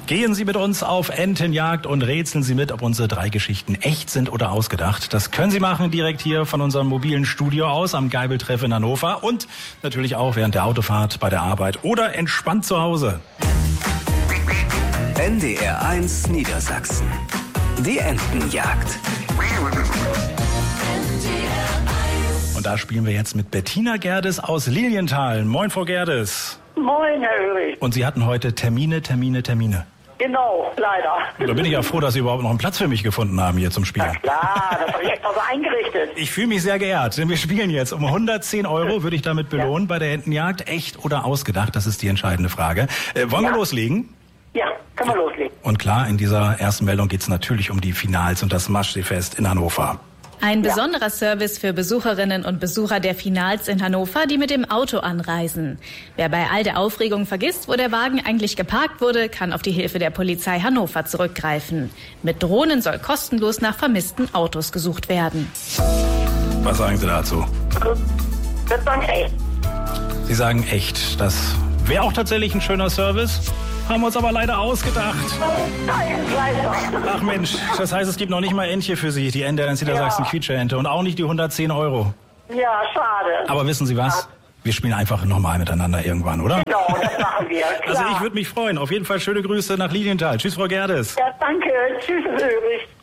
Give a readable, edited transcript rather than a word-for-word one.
Gehen Sie mit uns auf Entenjagd und rätseln Sie mit, ob unsere 3 Geschichten echt sind oder ausgedacht. Das können Sie machen direkt hier von unserem mobilen Studio aus am Geibeltreff in Hannover und natürlich auch während der Autofahrt, bei der Arbeit oder entspannt zu Hause. NDR 1 Niedersachsen. Die Entenjagd. Und da spielen wir jetzt mit Bettina Gerdes aus Lilienthal. Moin, Frau Gerdes. Moin, Herr Ulrich. Und Sie hatten heute Termine. Genau, leider. Da bin ich ja froh, dass Sie überhaupt noch einen Platz für mich gefunden haben hier zum Spielen. Na klar, das habe ich extra so eingerichtet. Ich fühle mich sehr geehrt, denn wir spielen jetzt um 110 € würde ich damit belohnen bei der Entenjagd. Echt oder ausgedacht, das ist die entscheidende Frage. Wollen wir loslegen? Ja, können wir loslegen. Und klar, in dieser ersten Meldung geht es natürlich um die Finals und das Maschseefest in Hannover. Ein besonderer Service für Besucherinnen und Besucher der Finals in Hannover, die mit dem Auto anreisen. Wer bei all der Aufregung vergisst, wo der Wagen eigentlich geparkt wurde, kann auf die Hilfe der Polizei Hannover zurückgreifen. Mit Drohnen soll kostenlos nach vermissten Autos gesucht werden. Was sagen Sie dazu? Das war echt. Sie sagen echt, das wäre auch tatsächlich ein schöner Service. Haben wir uns aber leider ausgedacht. Nein, leider. Ach Mensch, das heißt, es gibt noch nicht mal Entche für Sie, die NDR Niedersachsen Quietsche-Ente und auch nicht die 110 €. Ja, schade. Aber wissen Sie was? Wir spielen einfach nochmal miteinander irgendwann, oder? Genau, das machen wir. Klar. Also ich würde mich freuen. Auf jeden Fall schöne Grüße nach Lilienthal. Tschüss, Frau Gerdes. Ja, danke. Tschüss, Ulrich.